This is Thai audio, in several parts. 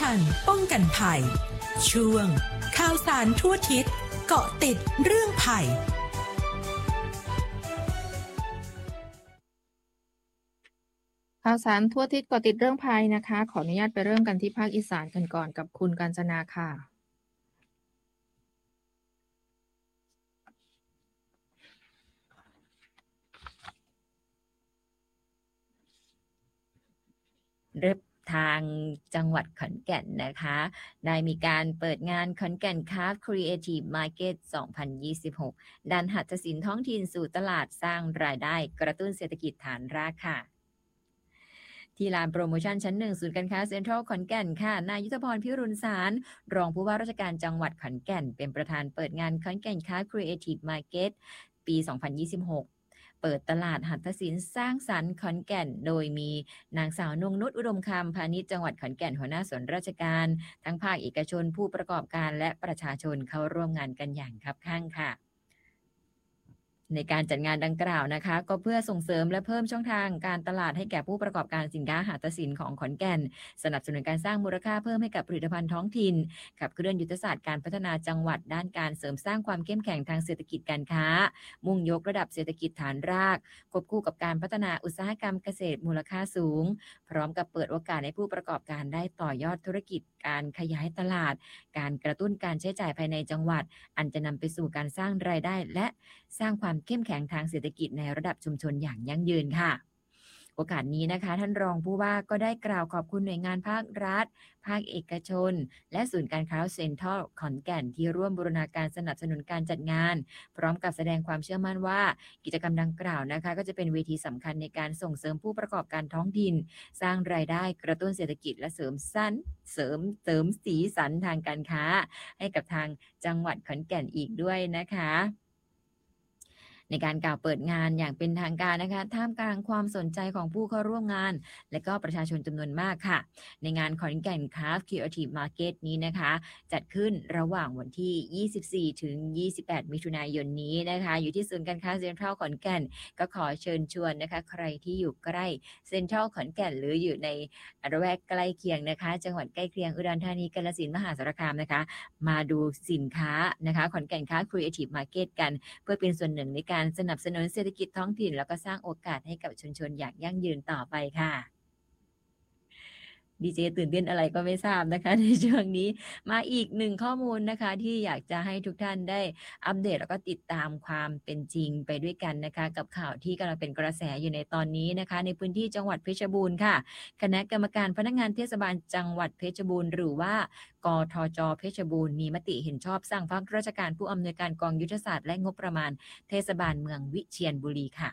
ทันป้องกันภัยช่วงข่าวสารทั่วทิศเกาะติดเรื่องภัยข่าวสารทั่วทิศเกาะติดเรื่องภัยนะคะขออนุญาตไปเริ่มกันที่ภาคอีสานกันก่อนกับคุณกาญจนาค่ะเริ่มทางจังหวัดขอนแก่นนะคะได้มีการเปิดงานขอนแก่น Craft Creative Market 2026 ดันหัตถศิลป์ท้องถิ่นสู่ตลาดสร้างรายได้กระตุ้นเศรษฐกิจฐานรากค่ะที่ลานโปรโมชั่นชั้น 1 ศูนย์การค้าเซ็นทรัลขอนแก่นค่ะนายยุทธพรพิรุณสารรองผู้ว่าราชการจังหวัดขอนแก่นเป็นประธานเปิดงานขอนแก่น Craft Creative Market ปี 2026เปิดตลาดหัตถศิลป์สร้างสรรค์ขอนแก่นโดยมีนางสาวนงนุชอุดมคำพาณิชย์จังหวัดขอนแก่นหัวหน้าส่วนราชการทั้งภาคเอกชนผู้ประกอบการและประชาชนเข้าร่วมงานกันอย่างคับคั่งค่ะในการจัดงานดังกล่าวนะคะก็เพื่อส่งเสริมและเพิ่มช่องทางการตลาดให้แก่ผู้ประกอบการสินค้าหัตถศิลป์ของขอนแก่นสนับสนุนการสร้างมูลค่าเพิ่มให้กับผลิตภัณฑ์ท้องถิ่นขับเคลื่อนยุทธศาสตร์การพัฒนาจังหวัดด้านการเสริมสร้างความเข้มแข็งทางเศรษฐกิจการค้ามุ่งยกระดับเศรษฐกิจฐานรากควบคู่กับการพัฒนาอุตสาหกรรมเกษตรมูลค่าสูงพร้อมกับเปิดโอกาสให้ผู้ประกอบการได้ต่อยอดธุรกิจการขยายตลาดการกระตุ้นการใช้จ่ายภายในจังหวัดอันจะนำไปสู่การสร้างรายได้และสร้างความเข้มแข็งทางเศรษฐกิจในระดับชุมชนอย่างยั่งยืนค่ะโอกาสนี้นะคะท่านรองผู้ว่าก็ได้กล่าวขอบคุณหน่วยงานภาครัฐภาคเอกชนและศูนย์การค้าเซ็นทรัลขอนแก่นที่ร่วมบูรณาการสนับสนุนการจัดงานพร้อมกับแสดงความเชื่อมั่นว่ากิจกรรมดังกล่าวนะคะก็จะเป็นเวทีสำคัญในการส่งเสริมผู้ประกอบการท้องถิ่นสร้างรายได้กระตุ้นเศรษฐกิจและเสริมสีสันทางการค้าให้กับทางจังหวัดขอนแก่นอีกด้วยนะคะในการกล่าวเปิดงานอย่างเป็นทางการนะคะท่ามกลางความสนใจของผู้เข้าร่วมงานและก็ประชาชนจำนวนมากค่ะในงานขอนแก่น Craft Creative Market นี้นะคะจัดขึ้นระหว่างวันที่ 24 ถึง 28 มิถุนายนนี้นะคะอยู่ที่ศูนย์การค้าเซ็นทรัลขอนแก่นก็ขอเชิญชวนนะคะใครที่อยู่ใกล้เซ็นทรัลขอนแก่นหรืออยู่ในระแวกใกล้เคียงนะคะจังหวัดใกล้เคียงอุดรธานีกาฬสินธุ์มหาสารคามนะคะมาดูสินค้านะคะขอนแก่น Craft Creative Market กันเพื่อเป็นส่วนหนึ่งในการสนับสนุนเศรษฐกิจท้องถิ่นแล้วก็สร้างโอกาสให้กับชุมชนอย่างยั่งยืนต่อไปค่ะดีเจตื่นเต้นอะไรก็ไม่ทราบนะคะในช่วงนี้มาอีกหนึ่งข้อมูลนะคะที่อยากจะให้ทุกท่านได้อัปเดตแล้วก็ติดตามความเป็นจริงไปด้วยกันนะคะกับข่าวที่กำลังเป็นกระแสอยู่ในตอนนี้นะคะในพื้นที่จังหวัดเพชรบูรณ์ค่ะคณะกรรมการพนักงานเทศบาลจังหวัดเพชรบูรณ์หรือว่ากทจ.เพชรบูรณ์มีมติเห็นชอบสั่งพักราชการผู้อำนวยการกองยุทธศาสตร์และงบประมาณเทศบาลเมืองวิเชียรบุรีค่ะ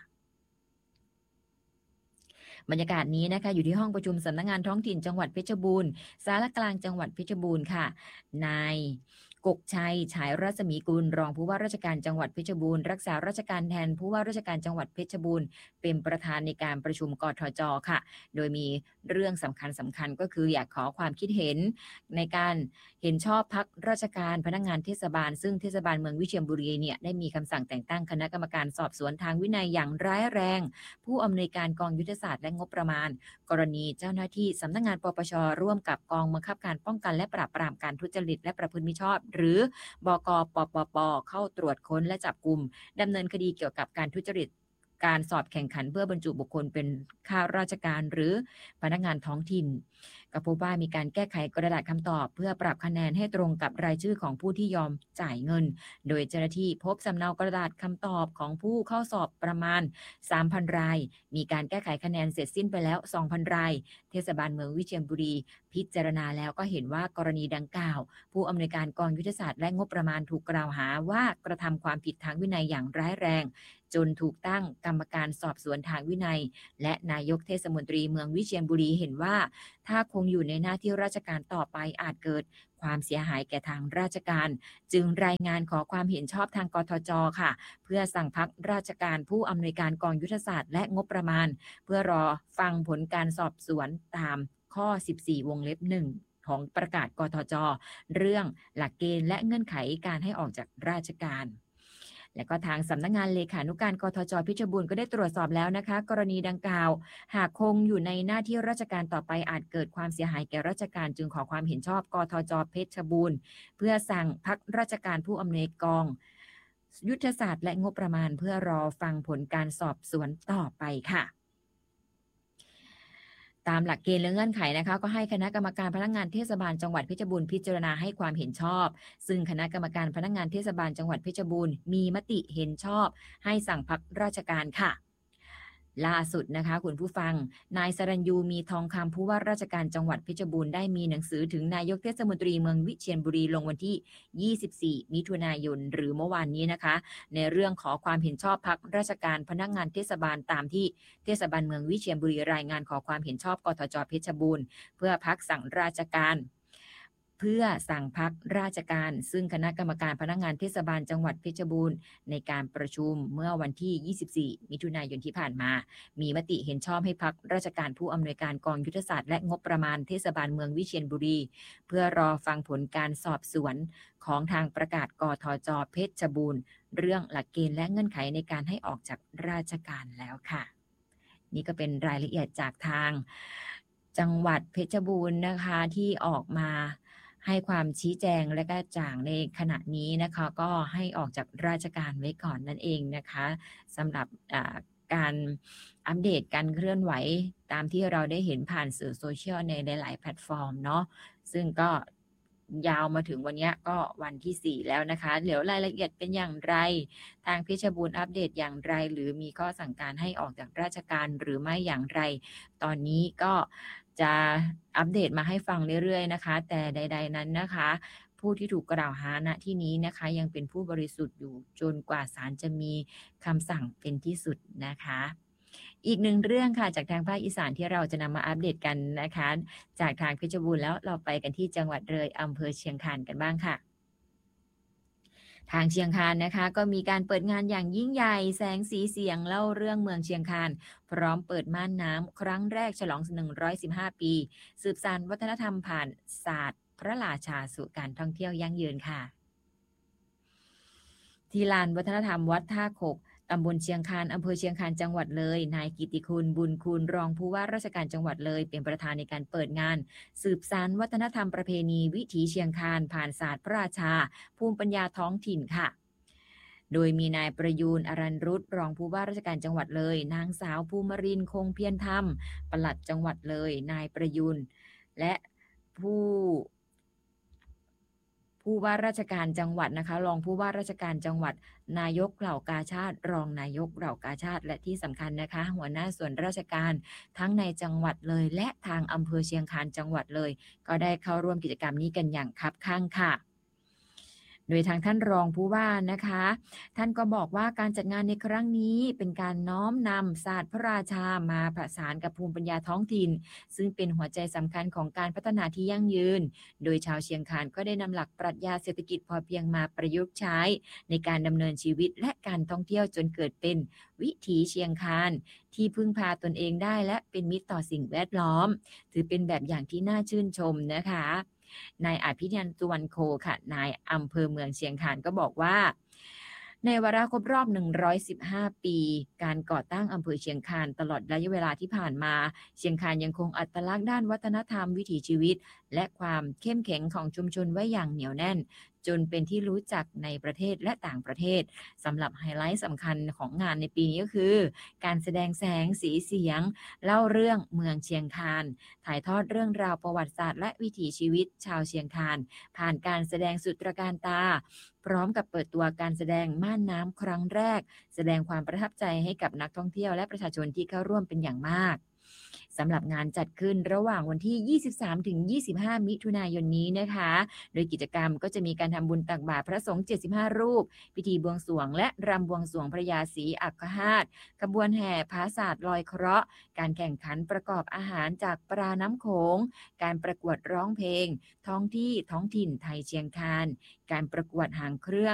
บรรยากาศนี้นะคะอยู่ที่ห้องประชุมสำนักงานท้องถิ่นจังหวัดเพชรบูรณ์ศาลากลางจังหวัดเพชรบูรณ์ค่ะนายกกชัยฉายรัศมีกุลรองผู้ว่าราชการจังหวัดเพชรบูรณ์รักษาราชการแทนผู้ว่าราชการจังหวัดเพชรบูรณ์เป็นประธานในการประชุมกทจ.ค่ะโดยมีเรื่องสำคัญก็คืออยากขอความคิดเห็นในการเห็นชอบพักราชการพนักงานเทศบาลซึ่งเทศบาลเมืองวิเชียรบุรีเนี่ยได้มีคำสั่งแต่งตั้งคณะกรรมการสอบสวนทางวินัยอย่างร้ายแรงผู้อำนวยการกองยุทธศาสตร์และงบประมาณกรณีเจ้าหน้าที่สำนักงานปปช.ร่วมกับกองบังคับการป้องกันและปราบปรามการทุจริตและประพฤติมิชอบหรือบก.ปปป.เข้าตรวจค้นและจับกุมดำเนินคดีเกี่ยวกับการทุจริตการสอบแข่งขันเพื่อบรรจุบุคคลเป็นข้าราชการหรือพนักงานท้องถิ่นก็พบว่ามีการแก้ไขกระดาษคำตอบเพื่อปรับคะแนนให้ตรงกับรายชื่อของผู้ที่ยอมจ่ายเงินโดยเจ้าหน้าที่พบสำเนากระดาษคำตอบของผู้เข้าสอบประมาณ 3,000 รายมีการแก้ไขคะแนนเสร็จสิ้นไปแล้ว 2,000 รายเทศบาลเมืองวิเชียรบุรีพิจารณาแล้วก็เห็นว่ากรณีดังกล่าวผู้อำนวยการกองยุทธศาสตร์และงบประมาณถูกกล่าวหาว่ากระทำความผิดทางวินัยอย่างร้ายแรงจนถูกตั้งกรรมการสอบสวนทางวินัยและนายกเทศมนตรีเมืองวิเชียรบุรีเห็นว่าถ้าคงอยู่ในหน้าที่ราชการต่อไปอาจเกิดความเสียหายแก่ทางราชการจึงรายงานขอความเห็นชอบทางกทจ.ค่ะเพื่อสั่งพักราชการผู้อำนวยการกองยุทธศาสตร์และงบประมาณเพื่อรอฟังผลการสอบสวนตามข้อ 14 วงเล็บ 1ของประกาศกทจ.เรื่องหลักเกณฑ์และเงื่อนไขการให้ออกจากราชการและก็ทางสำนักงานเลขานุการกทจ.เพชรบูรณ์ก็ได้ตรวจสอบแล้วนะคะกรณีดังกล่าวหากคงอยู่ในหน้าที่ราชการต่อไปอาจเกิดความเสียหายแก่ราชการจึงขอความเห็นชอบกทจ.เพชรบูรณ์เพื่อสั่งพักราชการผู้อำนวยกองยุทธศาสตร์และงบประมาณเพื่อรอฟังผลการสอบสวนต่อไปค่ะตามหลักเกณฑ์และเงื่อนไขนะคะก็ให้คณะกรรมการพนักงานเทศบาลจังหวัดเพชรบูรณ์พิจารณาให้ความเห็นชอบซึ่งคณะกรรมการพนักงานเทศบาลจังหวัดเพชรบูรณ์มีมติเห็นชอบให้สั่งพักราชการค่ะล่าสุดนะคะคุณผู้ฟังนายสรัญยูมีทองคำผู้ว่าราชการจังหวัดเพชรบูรณ์ได้มีหนังสือถึงนายกเทศมนตรีเมืองวิเชียรบุรีลงวันที่24มิถุนายนหรือเมื่อวานนี้นะคะในเรื่องขอความเห็นชอบพักราชการพนักงานเทศบาลตามที่เทศบาลเมืองวิเชียรบุรีรายงานขอความเห็นชอบกทจ.เพชรบูรณ์เพื่อพักสั่งราชการซึ่งคณะกรรมการพนักงานเทศบาลจังหวัดเพชรบูรณ์ในการประชุมเมื่อวันที่24มิถุนายนที่ผ่านมามีมติเห็นชอบให้พักราชการผู้อำนวยการกองยุทธศาสตร์และงบประมาณเทศบาลเมืองวิเชียรบุรีเพื่อรอฟังผลการสอบสวนของทางประกาศกทจ.เพชรบูรณ์เรื่องหลักเกณฑ์และเงื่อนไขในการให้ออกจากราชการแล้วค่ะนี่ก็เป็นรายละเอียดจากทางจังหวัดเพชรบูรณ์นะคะที่ออกมาให้ความชี้แจงและก็จ่างในขณะนี้นะคะก็ให้ออกจากราชการไว้ก่อนนั่นเองนะคะสำหรับการอัปเดตการเคลื่อนไหวตามที่เราได้เห็นผ่านสื่อโซเชียลในหลายๆแพลตฟอร์มเนาะซึ่งก็ยาวมาถึงวันนี้ก็วันที่4แล้วนะคะเดี๋ยวรายละเอียดเป็นอย่างไรทางเพชรบูรณ์อัปเดตอย่างไรหรือมีข้อสั่งการให้ออกจากราชการหรือไม่อย่างไรตอนนี้ก็จะอัปเดตมาให้ฟังเรื่อยๆนะคะแต่ใดๆนั้นนะคะผู้ที่ถูกกล่าวหาณที่นี้นะคะยังเป็นผู้บริสุทธิ์อยู่จนกว่าศาลจะมีคำสั่งเป็นที่สุดนะคะอีกหนึ่งเรื่องค่ะจากทางภาคอีสานที่เราจะนำมาอัปเดตกันนะคะจากทางเพชรบูรณ์แล้วเราไปกันที่จังหวัดเลยอำเภอเชียงคานกันบ้างค่ะทางเชียงคานนะคะก็มีการเปิดงานอย่างยิ่งใหญ่แสงสีเสียงเล่าเรื่องเมืองเชียงคานพร้อมเปิดม่านน้ำครั้งแรกฉลอง115ปีสืบสานวัฒนธรรมผ่านศาสตร์พระราชาสู่การท่องเที่ยวยั่งยืนค่ะที่ลานวัฒนธรรมวัดท่าขกตำบลเชียงคานอำเภอเชียงคานจังหวัดเลยนายกิติคุณบุญคุณรองผู้ว่าราชการจังหวัดเลยเป็นประธานในการเปิดงานสืบสานวัฒนธรรมประเพณีวิถีเชียงคานผ่านศาสตร์พระราชาภูมิปัญญาท้องถิ่นค่ะโดยมีนายประยูนอรัญรุตรองผู้ว่าราชการจังหวัดเลยนางสาวภูมิรินทร์คงเพียรธรรมปลัดจังหวัดเลยนายประยูนและผู้ว่าราชการจังหวัดนะคะรองผู้ว่าราชการจังหวัดนายกเหล่ากาชาติรองนายกเหล่ากาชาติและที่สำคัญนะคะหัวหน้าส่วนราชการทั้งในจังหวัดเลยและทางอำเภอเชียงคานจังหวัดเลยก็ได้เข้าร่วมกิจกรรมนี้กันอย่างคับคั่งค่ะโดยทางท่านรองผู้ว่านะคะท่านก็บอกว่าการจัดงานในครั้งนี้เป็นการน้อมนำศาสตร์พระราชามาประสานกับภูมิปัญญาท้องถิ่นซึ่งเป็นหัวใจสำคัญของการพัฒนาที่ยั่งยืนโดยชาวเชียงคานก็ได้นำหลักปรัชญาเศรษฐกิจพอเพียงมาประยุกต์ใช้ในการดำเนินชีวิตและการท่องเที่ยวจนเกิดเป็นวิถีเชียงคานที่พึ่งพาตนเองได้และเป็นมิตรต่อสิ่งแวดล้อมถือเป็นแบบอย่างที่น่าชื่นชมนะคะนายอภินันท์สุวรรณโคค่ะนายอำเภอเมืองเชียงคานก็บอกว่าในวาระครบรอบ115ปีการก่อตั้งอำเภอเชียงคานตลอดระยะเวลาที่ผ่านมาเชียงคานยังคงอัตลักษณ์ด้านวัฒนธรรมวิถีชีวิตและความเข้มแข็งของชุมชนไว้อย่างเหนียวแน่นจนเป็นที่รู้จักในประเทศและต่างประเทศสำหรับไฮไลท์สำคัญของงานในปีนี้ก็คือการแสดงแสงสีเสียงเล่าเรื่องเมืองเชียงคานถ่ายทอดเรื่องราวประวัติศาสตร์และวิถีชีวิตชาวเชียงคานผ่านการแสดงสุดตระการตาพร้อมกับเปิดตัวการแสดงม่านน้ำครั้งแรกแสดงความประทับใจให้กับนักท่องเที่ยวและประชาชนที่เข้าร่วมเป็นอย่างมากสำหรับงานจัดขึ้นระหว่างวันที่23ถึง25มิถุนายนนี้นะคะโดยกิจกรรมก็จะมีการทำบุญตักบาตรพระสงฆ์75รูปพิธีบวงสรวงและรำบวงสรวงพระยาศรีอัครราชขบวนแห่พระศาสตร์ลอยเคราะห์การแข่งขันประกอบอาหารจากปลาน้ำโขงการประกวดร้องเพลงท้องถิ่นไทยเชียงคานการประกวดหางเครื่อง